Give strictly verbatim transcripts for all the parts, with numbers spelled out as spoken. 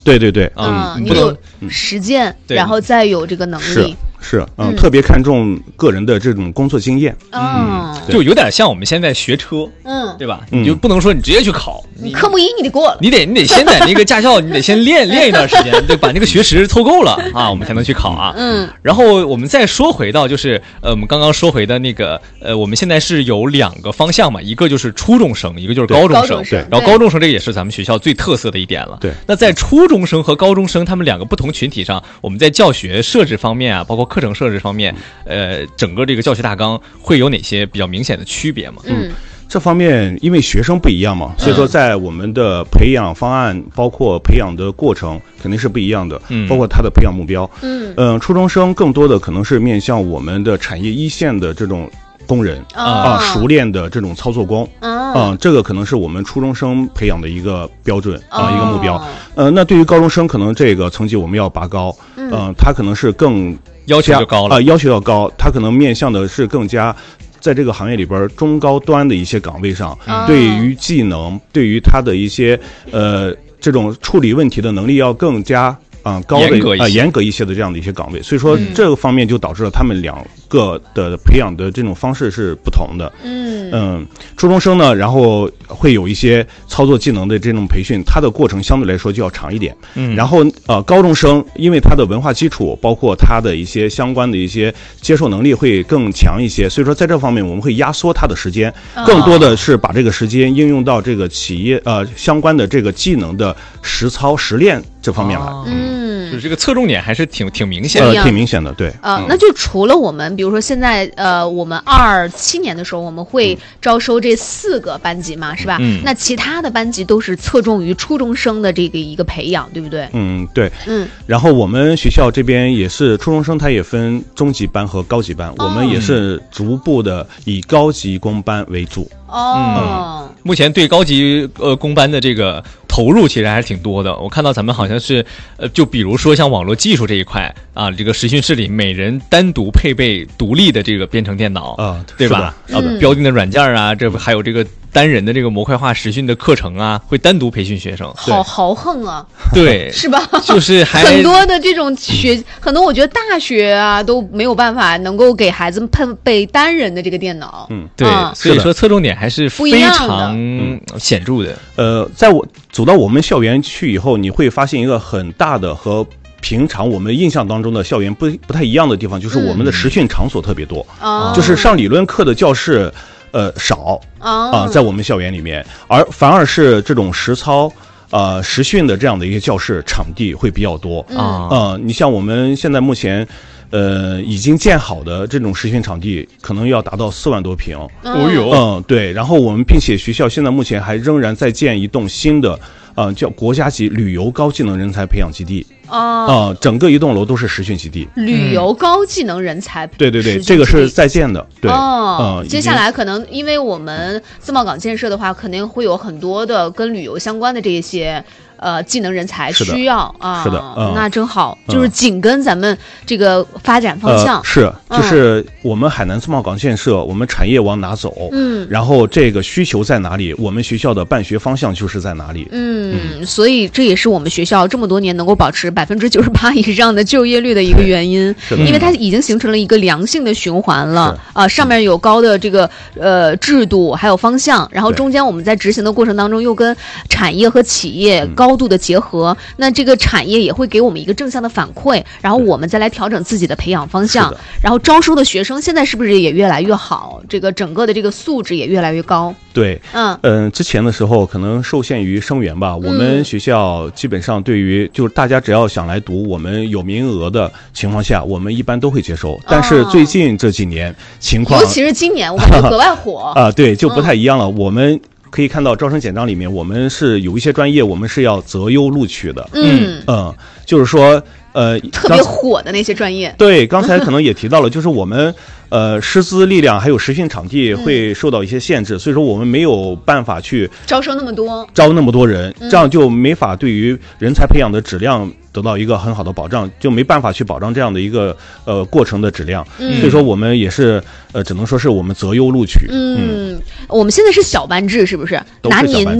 对对对， 嗯，你有实践，然后再有这个能力。 是，嗯，嗯特别看重个人的这种工作经验， 嗯， 就有点像我们现在学车，嗯，对吧？你就不能说你直接去考， 你科目一你得过了， 你得你得先在那个驾校，你得先练练一段时间，对，把那个学时凑够了啊，我们才能去考啊。嗯，然后我们再说回到就是呃，我们刚刚说回的那个呃，我们现在是有两个方向嘛，一个就是初中生，一个就是高中生， 对， 然后高中生这个也是咱们学校最特色的一点了。 对， 那在初中生和高中生他们两个不同群体上，我们在教学设置方面啊，包括课程设置方面。呃，整个这个教学大纲会有哪些比较明显的区别吗？ 嗯，这方面因为学生不一样嘛，所以说在我们的培养方案，包括培养的过程肯定是不一样的，嗯，包括他的培养目标，嗯，呃，初中生更多的可能是面向我们的产业一线的这种工人啊、呃，熟练的这种操作工啊、呃，这个可能是我们初中生培养的一个标准啊、呃，一个目标。呃，那对于高中生，可能这个层级我们要拔高，嗯、呃，他可能是更要求就高了啊、 呃，要求要高，他可能面向的是更加在这个行业里边中高端的一些岗位上，嗯、对于技能，对于他的一些呃这种处理问题的能力要更加。啊、呃，高的啊、呃、严格一些的这样的一些岗位，所以说、嗯、这个方面就导致了他们两个的培养的这种方式是不同的。嗯嗯，初中生呢，然后会有一些操作技能的这种培训，它的过程相对来说就要长一点。嗯，然后呃，高中生因为他的文化基础，包括他的一些相关的一些接受能力会更强一些，所以说在这方面我们会压缩他的时间，更多的是把这个时间应用到这个企业呃相关的这个技能的实操实练这方面来。 哦、嗯，就是这个侧重点还是挺挺明显的，呃，挺明显的，对。 呃，嗯、那就除了我们，比如说现在呃，我们二七年的时候，我们会招收这四个班级嘛，是吧？嗯。那其他的班级都是侧重于初中生的这个一个培养，对不对？ 嗯，对。嗯。然后我们学校这边也是初中生，它也分中级班和高级班，哦、我们也是逐步的以高级工班为主。 哦、 嗯，目前对高级呃工班的这个投入其实还是挺多的。我看到咱们好像是呃，就比如说像网络技术这一块啊，这个实训室里每人单独配备独立的这个编程电脑啊，对吧？啊， 嗯、 标定的软件啊，这还有这个单人的这个模块化实训的课程啊，会单独培训学生。 好豪横啊！ 对， 是吧？ 就是还很多的这种学，嗯、很多我觉得大学啊都没有办法能够给孩子们配备单人的这个电脑。 嗯，对，啊、所以说侧重点还是非常显著的。 呃，在我走到我们校园去以后，你会发现一个很大的和平常我们印象当中的校园不不太一样的地方，就是我们的实训场所特别多，嗯、就是上理论课的教室呃少啊、呃，在我们校园里面，而反而是这种实操。呃，实训的这样的一个教室场地会比较多啊。呃，你像我们现在目前，呃，已经建好的这种实训场地，可能要达到四万多平。 哦哟， 嗯，对。然后我们并且学校现在目前还仍然在建一栋新的，呃，叫国家级旅游高技能人才培养基地。哦，啊、呃，整个一栋楼都是实训基地， 旅游高技能人才、嗯， 对对对，这个是在建的，对。 哦，呃、接下来可能因为我们自贸港建设的话，肯定会有很多的跟旅游相关的这些呃技能人才需要啊， 是的，嗯、 那正好就是紧跟咱们这个发展方向。 呃、是，就是我们海南自贸港建设，我们产业往哪走？嗯，然后这个需求在哪里？我们学校的办学方向就是在哪里？ 嗯，嗯所以这也是我们学校这么多年能够保持百分之九十八以上的就业率的一个原因，因为它已经形成了一个良性的循环了啊、呃。上面有高的这个呃制度，还有方向，然后中间我们在执行的过程当中又跟产业和企业高度的结合，嗯、那这个产业也会给我们一个正向的反馈，然后我们再来调整自己的培养方向，然后招收的学生现在是不是也越来越好？这个整个的这个素质也越来越高。 对，嗯嗯、呃，之前的时候可能受限于生源吧，我们学校基本上对于就是大家只要想来读，我们有名额的情况下，我们一般都会接收。但是最近这几年情况， 尤其是今年，我感觉格外火啊，对，就不太一样了。嗯、我们可以看到招生简章里面，我们是有一些专业我们是要择优录取的。嗯嗯，就是说。呃， 特别火的那些专业， 对，刚才可能也提到了，就是我们呃师资力量还有实训场地会受到一些限制，嗯、所以说我们没有办法去招收那么多， 招那么多人，嗯、这样就没法对于人才培养的质量得到一个很好的保障，就没办法去保障这样的一个呃过程的质量，嗯、所以说我们也是呃只能说是我们择优录取。 嗯，嗯我们现在是小班制，是不是？ 都是小班制。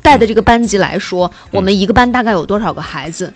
带的这个班级来说，我们一个班大概有多少个孩子？